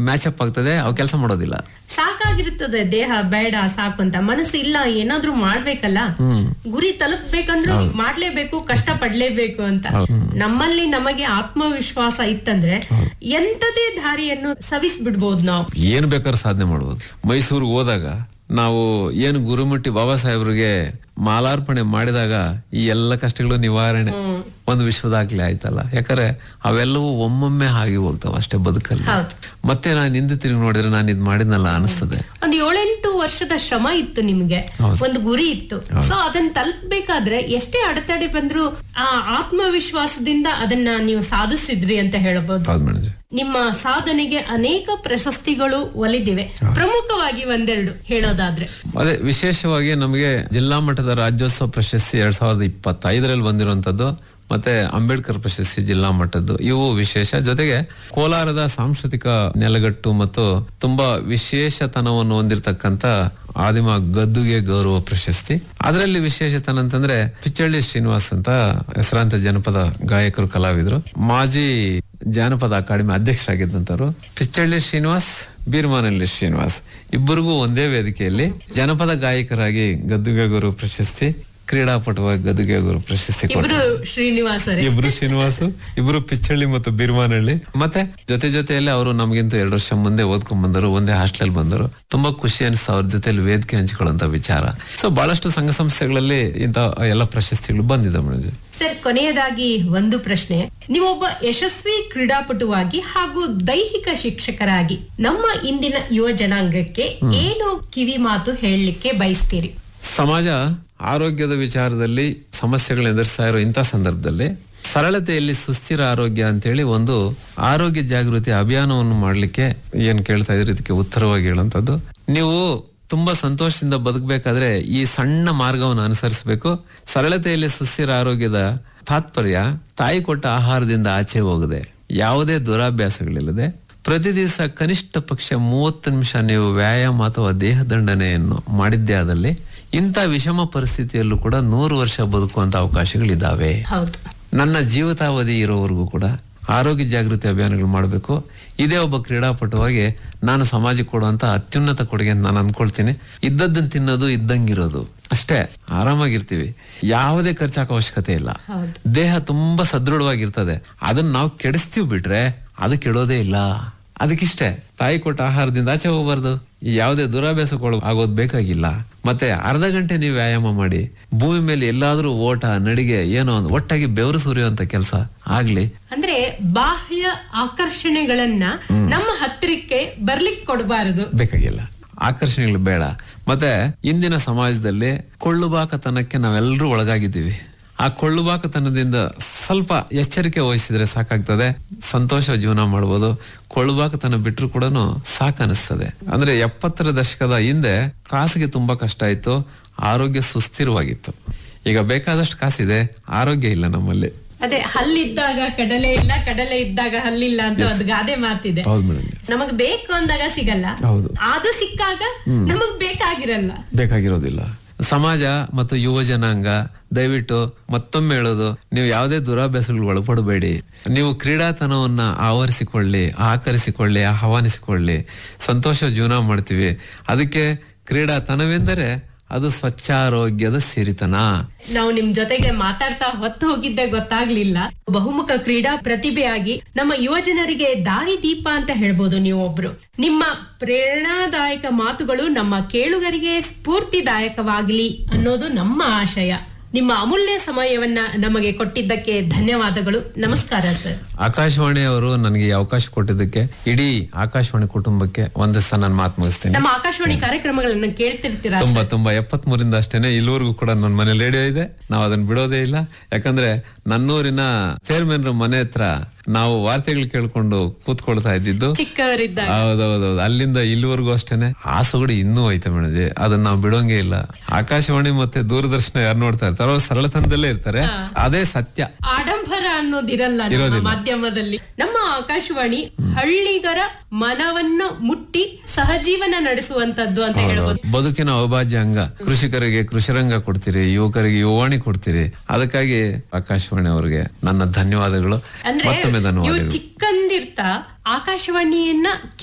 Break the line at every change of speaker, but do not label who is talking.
Match up ಆಗ್ತದೆ, ಅವು ಕೆಲಸ ಮಾಡೋದಿಲ್ಲ.
ಸಾಕಾಗಿರ್ತದೆ, ದೇಹ ಬೇಡ ಸಾಕು ಅಂತ, ಮನಸ್ಸು ಇಲ್ಲ ಏನಾದ್ರೂ ಮಾಡ್ಬೇಕಲ್ಲ, ಗುರಿ ತಲುಪಬೇಕಂದ್ರೂ ಮಾಡ್ಲೇಬೇಕು, ಕಷ್ಟ ಪಡ್ಲೇಬೇಕು ಅಂತ. ನಮ್ಮಲ್ಲಿ ನಮಗೆ ಆತ್ಮವಿಶ್ವಾಸ ಇತ್ತಂದ್ರೆ ಎಂತದೇ ದಾರಿಯನ್ನು ಸವಿಸ್ಬಿಡ್ಬೋದು. ನಾವು
ಏನ್ ಬೇಕಾದ್ರೂ ಸಾಧನೆ ಮಾಡ್ಬೋದು. ಮೈಸೂರಿಗೆ ಹೋದಾಗ ನಾವು ಏನು ಗುರುಮುಟ್ಟಿ ಬಾಬಾ ಸಾಹೇಬ್ರಿಗೆ ಮಾಲಾರ್ಪಣೆ ಮಾಡಿದಾಗ ಈ ಎಲ್ಲ ಕಷ್ಟಗಳು ನಿವಾರಣೆ ಒಂದು ವಿಶ್ವದಾಗ್ಲಿ ಆಯ್ತಲ್ಲ. ಯಾಕಂದ್ರೆ ಅವೆಲ್ಲವೂ ಒಮ್ಮೊಮ್ಮೆ ಹಾಗೆ ಹೋಗ್ತಾವ ಅಷ್ಟೇ ಬದುಕಲ್ಲಿ. ಮತ್ತೆ ನಾನು ಹಿಂದೆ ತಿರುಗಿ ನೋಡಿದ್ರೆ ನಾನು ಇದ್ ಮಾಡಿದ್ನಲ್ಲ ಅನಿಸ್ತದೆ.
ಒಂದು 7-8 ವರ್ಷದ ಶ್ರಮ ಇತ್ತು ನಿಮ್ಗೆ, ಒಂದು ಗುರಿ ಇತ್ತು. ಸೊ ಅದನ್ನ ತಲುಪಬೇಕಾದ್ರೆ ಎಷ್ಟೇ ಅಡೆತಡೆ ಬಂದ್ರು ಆ ಆತ್ಮವಿಶ್ವಾಸದಿಂದ ಅದನ್ನ ನೀವು ಸಾಧಿಸಿದ್ರಿ ಅಂತ ಹೇಳಬಹುದು. ನಿಮ್ಮ ಸಾಧನೆಗೆ ಅನೇಕ ಪ್ರಶಸ್ತಿಗಳು ಒಲಿದಿವೆ. ಪ್ರಮುಖವಾಗಿ ಒಂದೆರಡು ಹೇಳೋದಾದ್ರೆ,
ಅದೇ ವಿಶೇಷವಾಗಿ ನಮಗೆ ಜಿಲ್ಲಾ ಮಟ್ಟದ ರಾಜ್ಯೋತ್ಸವ ಪ್ರಶಸ್ತಿ 2025ರಲ್ಲಿ ಬಂದಿರುವಂತದ್ದು, ಮತ್ತೆ ಅಂಬೇಡ್ಕರ್ ಪ್ರಶಸ್ತಿ ಜಿಲ್ಲಾ ಮಟ್ಟದ್ದು, ಇವು ವಿಶೇಷ. ಜೊತೆಗೆ ಕೋಲಾರದ ಸಾಂಸ್ಕೃತಿಕ ನೆಲಗಟ್ಟು ಮತ್ತು ತುಂಬಾ ವಿಶೇಷತನವನ್ನು ಹೊಂದಿರತಕ್ಕಂತ ಆದಿಮ ಗದ್ದುಗೆ ಗೌರವ ಪ್ರಶಸ್ತಿ. ಅದರಲ್ಲಿ ವಿಶೇಷತನ ಅಂತಂದ್ರೆ ಪಿಚ್ಚಳ್ಳಿ ಶ್ರೀನಿವಾಸ್ ಅಂತ ಹೆಸರಾಂತ ಜನಪದ ಗಾಯಕರು, ಕಲಾವಿದರು, ಮಾಜಿ ಜಾನಪದ ಅಕಾಡೆಮಿ ಅಧ್ಯಕ್ಷರಾಗಿದ್ದಂತವ್ರು ಪಿಚ್ಚಳ್ಳಿ ಶ್ರೀನಿವಾಸ್, ಬೀರ್ಮಾನಹಳ್ಳಿ ಶ್ರೀನಿವಾಸ್ ಇಬ್ಬರಿಗೂ ಒಂದೇ ವೇದಿಕೆಯಲ್ಲಿ ಜನಪದ ಗಾಯಕರಾಗಿ ಗದ್ದುಗೆ ಗೌರವ ಪ್ರಶಸ್ತಿ, ಕ್ರೀಡಾಪಟುವಾಗಿ ಗದ್ದುಗೆ ಗುರು ಪ್ರಶಸ್ತಿ
ಇಬ್ರು
ಶ್ರೀನಿವಾಸ, ಇಬ್ರು ಪಿಚ್ಚಳ್ಳಿ ಮತ್ತು ಬೀರ್ಮಾನಹಳ್ಳಿ. ಮತ್ತೆ ಜೊತೆಯಲ್ಲಿ ಅವರು ನಮ್ಗಿಂತ 2 ವರ್ಷ ಮುಂದೆ ಓದ್ಕೊಂಡ್ ಬಂದರು, ಒಂದೇ ಹಾಸ್ಟೆಲ್ ಬಂದರು. ತುಂಬಾ ಖುಷಿ ಅನಿಸ್ತು ಅವ್ರ ಜೊತೆಲಿ ವೇದಿಕೆ ಹಂಚಿಕೊಳ್ಳುವಂತ ವಿಚಾರ. ಸೊ ಬಹಳಷ್ಟು ಸಂಘ ಸಂಸ್ಥೆಗಳಲ್ಲಿ ಇಂತ ಎಲ್ಲ ಪ್ರಶಸ್ತಿಗಳು ಬಂದಿದೆ ಮನೋಜ್.
ಸರ್, ಕೊನೆಯದಾಗಿ ಒಂದು ಪ್ರಶ್ನೆ. ನೀವೊಬ್ಬ ಯಶಸ್ವಿ ಕ್ರೀಡಾಪಟುವಾಗಿ ಹಾಗೂ ದೈಹಿಕ ಶಿಕ್ಷಕರಾಗಿ ನಮ್ಮ ಇಂದಿನ ಯುವ ಜನಾಂಗಕ್ಕೆ ಏನು ಕಿವಿ ಮಾತು ಹೇಳಲಿಕ್ಕೆ ಬಯಸ್ತೀರಿ?
ಸಮಾಜ ಆರೋಗ್ಯದ ವಿಚಾರದಲ್ಲಿ ಸಮಸ್ಯೆಗಳನ್ನ ಎದುರಿಸ್ತಾ ಇರೋ ಇಂಥ ಸಂದರ್ಭದಲ್ಲಿ ಸರಳತೆಯಲ್ಲಿ ಸುಸ್ಥಿರ ಆರೋಗ್ಯ ಅಂತೇಳಿ ಒಂದು ಆರೋಗ್ಯ ಜಾಗೃತಿ ಅಭಿಯಾನವನ್ನು ಮಾಡ್ಲಿಕ್ಕೆ ಏನ್ ಕೇಳ್ತಾ ಇದ್ರಿ, ಇದಕ್ಕೆ ಉತ್ತರವಾಗಿ ಹೇಳುವಂತದ್ದು. ನೀವು ತುಂಬಾ ಸಂತೋಷದಿಂದ ಬದುಕಬೇಕಾದ್ರೆ ಈ ಸಣ್ಣ ಮಾರ್ಗವನ್ನು ಅನುಸರಿಸಬೇಕು. ಸರಳತೆಯಲ್ಲಿ ಸುಸ್ಥಿರ ಆರೋಗ್ಯದ ತಾತ್ಪರ್ಯ ತಾಯಿ ಕೊಟ್ಟ ಆಹಾರದಿಂದ ಆಚೆ ಹೋಗದೆ, ಯಾವುದೇ ದುರಾಭ್ಯಾಸಗಳಿಲ್ಲದೆ, ಪ್ರತಿ ದಿವಸ ಕನಿಷ್ಠ ಪಕ್ಷ 30 ನಿಮಿಷ ನೀವು ವ್ಯಾಯಾಮ ಅಥವಾ ದೇಹ ದಂಡನೆಯನ್ನು ಮಾಡಿದ್ದೇ ಆದಲ್ಲಿ ಇಂಥ ವಿಷಮ ಪರಿಸ್ಥಿತಿಯಲ್ಲೂ ಕೂಡ 100 ವರ್ಷ ಬದುಕುವಂತ ಅವಕಾಶಗಳಿದ್ದಾವೆ. ನನ್ನ ಜೀವಿತಾವಧಿ ಇರೋವರೆಗೂ ಕೂಡ ಆರೋಗ್ಯ ಜಾಗೃತಿ ಅಭಿಯಾನಗಳು ಮಾಡಬೇಕು. ಇದೇ ಒಬ್ಬ ಕ್ರೀಡಾಪಟುವಾಗಿ ನಾನು ಸಮಾಜಕ್ಕೆ ಕೊಡುವಂತ ಅತ್ಯುನ್ನತ ಕೊಡುಗೆ ಅಂತ ನಾನು ಅಂದ್ಕೊಳ್ತೀನಿ. ಇದ್ದದ್ದನ್ನು ತಿನ್ನೋದು, ಇದ್ದಂಗಿರೋದು ಅಷ್ಟೇ, ಆರಾಮಾಗಿರ್ತೀವಿ. ಯಾವುದೇ ಖರ್ಚಾಕ ಅವಶ್ಯಕತೆ ಇಲ್ಲ. ದೇಹ ತುಂಬಾ ಸದೃಢವಾಗಿರ್ತದೆ. ಅದನ್ನ ನಾವು ಕೆಡಿಸ್ತೀವಿ ಬಿಟ್ರೆ ಅದು ಕೆಡೋದೇ ಇಲ್ಲ. ಅದಕ್ಕಿಷ್ಟೇ, ತಾಯಿ ಕೊಟ್ಟ ಆಹಾರದಿಂದ ಆಚೆ ಹೋಗ್ಬಾರ್ದು, ಯಾವುದೇ ದುರಾಭ್ಯಾಸ ಆಗೋದು ಬೇಕಾಗಿಲ್ಲ. ಮತ್ತೆ ಅರ್ಧ ಗಂಟೆ ನೀವು ವ್ಯಾಯಾಮ ಮಾಡಿ, ಭೂಮಿ ಮೇಲೆ ಎಲ್ಲಾದ್ರೂ ಓಟ ನಡಿಗೆ ಏನೋ ಒಂದು ಒಟ್ಟಾಗಿ ಬೆವರು ಸುರಿಯುವಂತ ಕೆಲಸ ಆಗ್ಲಿ.
ಅಂದ್ರೆ ಬಾಹ್ಯ ಆಕರ್ಷಣೆಗಳನ್ನ ನಮ್ಮ ಹತ್ತಿರಕ್ಕೆ ಬರ್ಲಿಕ್ಕೆ ಕೊಡಬಾರದು,
ಬೇಕಾಗಿಲ್ಲ. ಆಕರ್ಷಣೆಗಳು ಬೇಡ. ಮತ್ತೆ ಇಂದಿನ ಸಮಾಜದಲ್ಲಿ ಕೊಳ್ಳುಬಾಕತನಕ್ಕೆ ನಾವೆಲ್ಲರೂ ಒಳಗಾಗಿದ್ದೀವಿ. ಆ ಕೊಳ್ಳುಬಾಕತನದಿಂದ ಸ್ವಲ್ಪ ಎಚ್ಚರಿಕೆ ವಹಿಸಿದ್ರೆ ಸಾಕಾಗ್ತದೆ. ಸಂತೋಷ ಜೀವನ ಮಾಡ್ಬೋದು. ಕೊಳ್ಳುಬಾಕತನ ಬಿಟ್ರು ಕೂಡ ಸಾಕನಿಸ್ತದೆ. ಅಂದ್ರೆ 70ರ ದಶಕದ ಹಿಂದೆ ಕಾಸಿಗೆ ತುಂಬಾ ಕಷ್ಟ ಇತ್ತು, ಆರೋಗ್ಯ ಸುಸ್ಥಿರವಾಗಿತ್ತು. ಈಗ ಬೇಕಾದಷ್ಟು ಕಾಸಿದೆ, ಆರೋಗ್ಯ ಇಲ್ಲ ನಮ್ಮಲ್ಲಿ.
ಅದೇ ಹಲ್ಲಿದ್ದಾಗ ಕಡಲೆ ಇಲ್ಲ, ಕಡಲೆ ಇದ್ದಾಗ ಹಲ್ಲಿಲ್ಲ ಅಂತ ಒಂದು ಗಾದೆ ಮಾತಿದೆ. ನಮಗ್ ಬೇಕು ಅಂದಾಗ ಸಿಗಲ್ಲ, ಅದು ಸಿಕ್ಕಾಗ ನಮಗ್ ಬೇಕಾಗಿರೋದಿಲ್ಲ.
ಸಮಾಜ ಮತ್ತು ಯುವ ಜನಾಂಗ ದಯವಿಟ್ಟು ಮತ್ತೊಮ್ಮೆ ಹೇಳೋದು, ನೀವು ಯಾವುದೇ ದುರಾಭ್ಯಾಸಗಳು ಒಳಪಡಬೇಡಿ. ನೀವು ಕ್ರೀಡಾತನವನ್ನ ಆವರಿಸಿಕೊಳ್ಳಿ, ಆಹ್ವಾನಿಸಿಕೊಳ್ಳಿ. ಸಂತೋಷ ಜೀವನ ಮಾಡ್ತೀವಿ. ಅದಕ್ಕೆ ಕ್ರೀಡಾತನವೆಂದರೆ ಅದು ಸ್ವಚ್ಛಾರೋಗ್ಯದ ಸಿರಿತನ.
ನಾವು ನಿಮ್ ಜೊತೆಗೆ ಮಾತಾಡ್ತಾ ಹೊತ್ತು ಹೋಗಿದ್ದೆ ಗೊತ್ತಾಗ್ಲಿಲ್ಲ. ಬಹುಮುಖ ಕ್ರೀಡಾ ಪ್ರತಿಭೆಯಾಗಿ ನಮ್ಮ ಯುವ ಜನರಿಗೆ ದಾರಿ ದೀಪ ಅಂತ ಹೇಳ್ಬೋದು ನೀವೊಬ್ರು. ನಿಮ್ಮ ಪ್ರೇರಣಾದಾಯಕ ಮಾತುಗಳು ನಮ್ಮ ಕೇಳುಗರಿಗೆ ಸ್ಫೂರ್ತಿದಾಯಕವಾಗ್ಲಿ ಅನ್ನೋದು ನಮ್ಮ ಆಶಯ. ನಿಮ್ಮ ಅಮೂಲ್ಯ ಸಮಯವನ್ನ ನಮಗೆ ಕೊಟ್ಟಿದ್ದಕ್ಕೆ ಧನ್ಯವಾದಗಳು. ನಮಸ್ಕಾರ ಸರ್.
ಆಕಾಶವಾಣಿ ಅವರು ನನಗೆ ಅವಕಾಶ ಕೊಟ್ಟಿದ್ದಕ್ಕೆ ಇಡೀ ಆಕಾಶವಾಣಿ ಕುಟುಂಬಕ್ಕೆ ಒಂದಿಸ್ತಾ ನಾನು ಮಾತು ಮುಗಿಸ್ತೀನಿ.
ನಮ್ಮ ಆಕಾಶವಾಣಿ ಕಾರ್ಯಕ್ರಮಗಳನ್ನ ಕೇಳ್ತಿರ್ತೀರಾ?
ತುಂಬಾ 73ರಿಂದ ಅಷ್ಟೇನೆ ಇಲ್ಲಿವರೆಗೂ ಕೂಡ ನನ್ನ ಮನೆ ರೇಡಿಯೋ ಇದೆ. ನಾವು ಅದನ್ನ ಬಿಡೋದೇ ಇಲ್ಲ. ಯಾಕಂದ್ರೆ ನನ್ನೂರಿನ ಚೇರ್ಮನ್ ಮನೆ ಹತ್ರ ನಾವು ವಾರ್ತೆಗಳು ಕೇಳ್ಕೊಂಡು ಕೂತ್ಕೊಳ್ತಾ ಇದ್ದಿದ್ದು
ಚಿಕ್ಕವರಿದ್ದಾಗ.
ಹೌದೌದು, ಅಲ್ಲಿಂದ ಇಲ್ಲಿವರೆಗೂ ಅಷ್ಟೇನೆ. ಆ ಸೊಗಡು ಇನ್ನೂ ಐತೆ ಮೇಡಜಿ, ಅದನ್ನ ನಾವು ಬಿಡೋಂಗೇ ಇಲ್ಲ. ಆಕಾಶವಾಣಿ ಮತ್ತೆ ದೂರದರ್ಶನ ಯಾರು ನೋಡ್ತಾ ಇರ್ತಾರೋ ಸರಳತನದಲ್ಲೇ ಇರ್ತಾರೆ, ಅದೇ ಸತ್ಯ.
ಆಡಂಬರ ಅನ್ನೋದಿರಲ್ಲ ಮಾಧ್ಯಮದಲ್ಲಿ. ನಮ್ಮ ಆಕಾಶವಾಣಿ ಹಳ್ಳಿಗರ ಮನವನ್ನು ಮುಟ್ಟಿ ಸಹಜೀವನ ನಡೆಸುವಂತದ್ದು ಅಂತ ಹೇಳ್ಬೋದು.
ಬದುಕಿನ ಅವಿಭಾಜ್ಯ ಅಂಗ. ಕೃಷಿಕರಿಗೆ ಕೃಷಿರಂಗ ಕೊಡ್ತೀರಿ, ಯುವಕರಿಗೆ ಯುವಾಣಿ ಕೊಡ್ತೀರಿ. ಅದಕ್ಕಾಗಿ ಆಕಾಶವಾಣಿ ಅವರಿಗೆ ನನ್ನ ಧನ್ಯವಾದಗಳು.
ಅಂದ್ರೆ ಚಿಕ್ಕಂದಿರ್ತಾ ಆಕಾಶವಾಣಿಯನ್ನ